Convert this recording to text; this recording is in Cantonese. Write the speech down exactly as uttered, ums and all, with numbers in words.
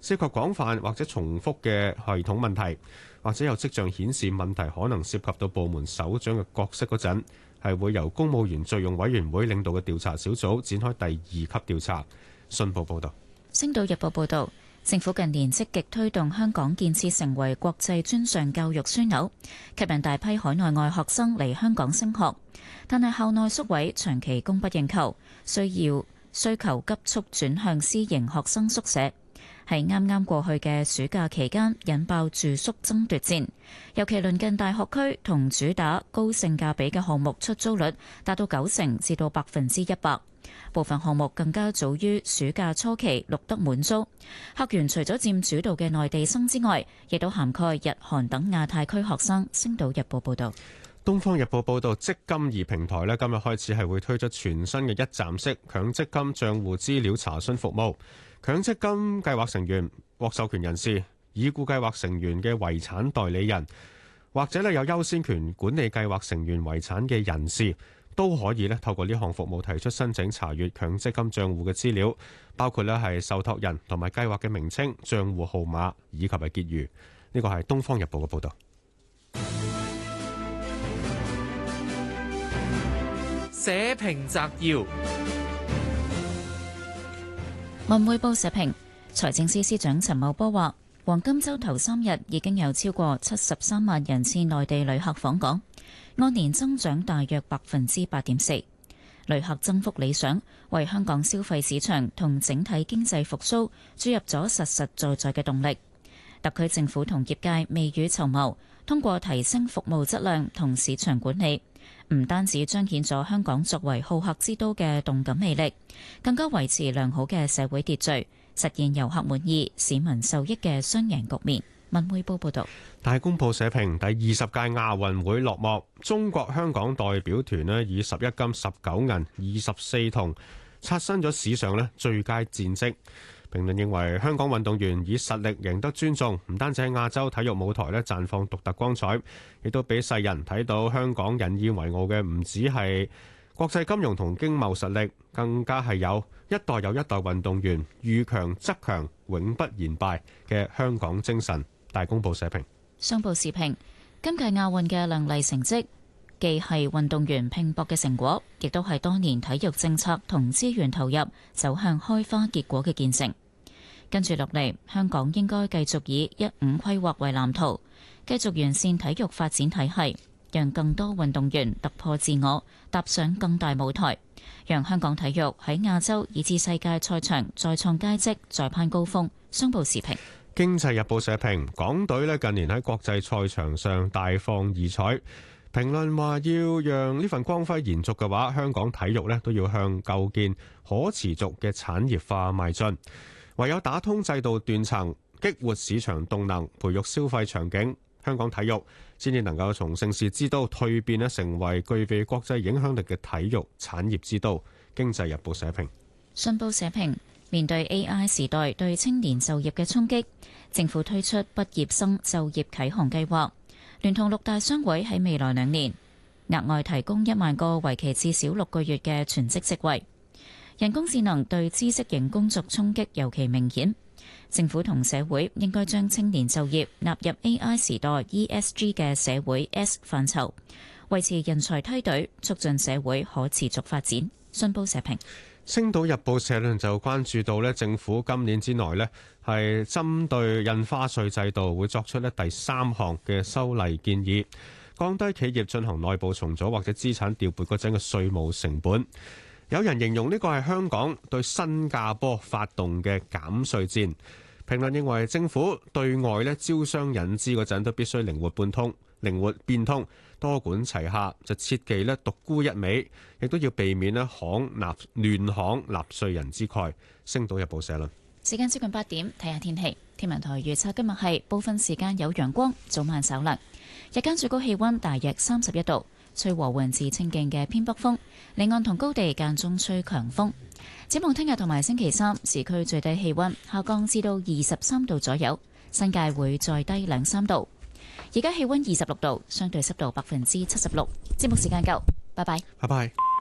涉及廣泛或者重複嘅系統問題，或者有跡象顯示問題可能涉及到部門首長嘅角色嗰陣，係會由公務員敘用委員會領導嘅調查小組展開第二級調查。信報報道。 星島日報報道，政府近年積極推動香港建設成為國際專上教育樞紐，吸引大批海內外學生嚟香港升學。但係校內宿位長期供不應求，需要需求急速轉向私營學生宿舍。喺啱啱過去嘅暑假期間，引爆住宿爭奪戰，尤其鄰近大學區同主打高性價比嘅項目出租率達到九成至到百分之一百，部分項目更加早於暑假初期錄得滿租。客源除咗佔主導嘅內地生之外，亦都涵蓋日韓等亞太區學生。星島日報報道。 東方日報報道，積金易平台咧今日開始係會推出全新嘅一站式強積金帳戶資料查詢服務。強積金計劃成員、獲授權人士、已故計劃成員嘅遺產代理人，或者咧有優先權管理計劃成員遺產嘅人士，都可以咧透過呢項服務提出申請查閱強積金帳戶嘅資料，包括咧係受託人同埋計劃嘅名稱、帳戶號碼以及係結餘。呢個係東方日報嘅報導。 社評摘要。 文匯報社評，財政司司長陳茂波話，黃金週頭三日已經有超過七十三萬人次內地旅客訪港，按年增長大約百分之八點四，旅客增幅理想，為香港消費市場同整體經濟復甦注入咗實實在在嘅動力。特區政府同業界未雨綢繆，通過提升服務質量同市場管理，唔單止彰顯咗香港作為好客之都嘅動感魅力，更加維持良好嘅社會秩序，實現遊客滿意、市民受益嘅雙贏局面。文匯報報道。 大公報社評，第二十屆亞運會落幕，中國香港代表團咧以十一金、十九銀、二十四銅，刷新咗史上咧最佳戰績。評論認為，香港運動員以實力贏得尊重，唔單止喺亞洲體育舞台咧綻放獨特光彩，亦都俾世人睇到香港引以為傲嘅唔止係國際金融同經貿實力，更加係有一代又一代運動員遇強則強、永不言敗嘅香港精神。大公報社評。 商報時評，今屆亞運嘅亮麗成績，既係運動員拼搏嘅成果，亦都係多年體育政策同資源投入走向開花結果嘅見證。跟住落嚟，香港應該繼續以一五規劃為藍圖，繼續完善體育發展體系，讓更多運動員突破自我，踏上更大舞台，讓香港體育喺亞洲以至世界賽場再創佳績，再攀高峰。商報時評。 經濟日報社評，港隊咧近年喺國際賽場上大放異彩，評論話要讓呢份光輝延續嘅話，香港體育咧都要向構建可持續嘅產業化邁進。唯有打通制度斷層，激活市場動能，培育消費場景，香港體育先至能夠從盛事之都蛻變咧成為具備國際影響力嘅體育產業之都。經濟日報社評。 信報社評，面對 A I 時代對青年就業嘅衝擊，政府推出畢業生就業啟航計劃，聯同六大商會喺未來兩年額外提供一萬個為期至少六個月嘅全職職位。人工智能對知識型工作衝擊尤其明顯，政府同社會應該將青年就業納入 A I 時代 E S G 嘅社會 S 範疇，維持人才梯隊，促進社會可持續發展。信報社評。 星島日報社論就關注到咧，政府今年之內咧係針對印花稅制度會作出咧第三項嘅修例建議，降低企業進行內部重組或者資產調撥嗰陣嘅稅務成本。有人形容呢個係香港對新加坡發動嘅減稅戰。評論認為政府對外咧招商引資嗰陣都必須靈活變通、靈活變通，多管齊下，就切忌咧獨沽一味，亦都要避免咧行納亂行納稅人之慨。星島日報社論。 時間接近八點，睇下天氣。天文台預測今日係部分時間有陽光，早晚稍涼，日間最高氣溫大約三十一度。吹和緩至清勁嘅偏北風，離岸同高地間中吹強風。展望聽日同埋星期三，市區最低氣溫下降至到二十三度左右，新界會再低兩三度。而家氣溫二十六度，相對濕度百分之七十六。節目時間夠，拜拜。 拜拜。